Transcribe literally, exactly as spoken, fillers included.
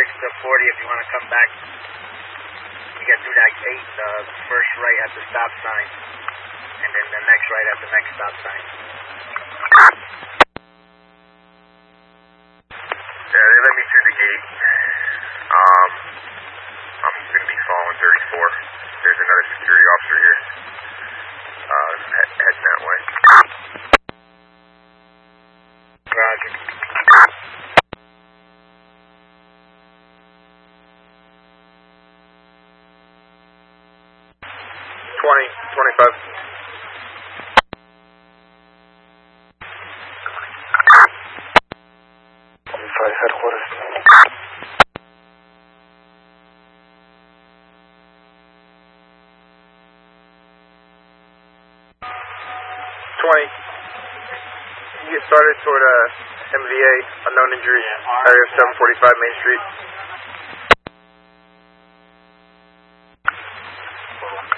switch to forty if you want to come back. We got through that gate, the first right at the stop sign, and then the next right at the next stop sign. Yeah, they let me through the gate. Um, I'm going to be following thirty-four. There's another security officer here. Uh, head, heading that way. Roger. twenty, twenty-five. twenty-five headquarters. twenty. You get started toward uh, M V A, unknown injury, area of seven forty-five Main Street.